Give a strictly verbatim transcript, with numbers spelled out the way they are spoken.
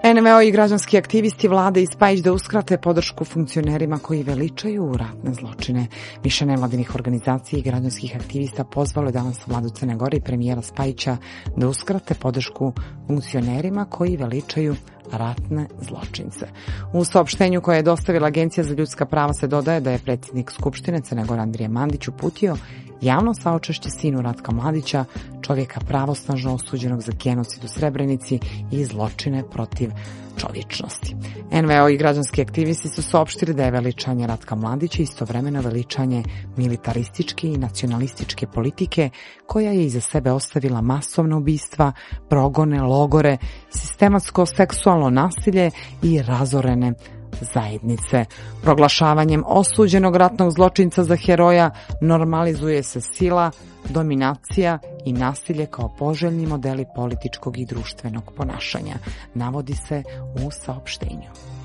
en ve o i građanski aktivisti vlade i Spajić da uskrate podršku funkcionerima koji veličaju ratne zločine. Više nevladinih organizacija i građanskih aktivista pozvalo je danas vladu Crne Gore i premijera Spajića da uskrate podršku funkcionerima koji veličaju ratne zločince. U saopštenju koje je dostavila Agencija za ljudska prava se dodaje da je predsjednik Skupštine Crne Gore Andrija Mandić uputio javno saučešće sinu Ratka Mladića, čovjeka pravosnažno osuđenog za genocid u Srebrenici i zločine protiv čovječnosti. en ve o i građanski aktivisti su saopštili da je veličanje Ratka Mladića istovremeno veličanje militarističke i nacionalističke politike koja je iza sebe ostavila masovna ubistva, progone, logore, sistematsko seksualno nasilje i razorene zajednice. Proglašavanjem osuđenog ratnog zločinca za heroja normalizuje se sila, dominacija i nasilje kao poželjni modeli političkog i društvenog ponašanja, navodi se u saopštenju.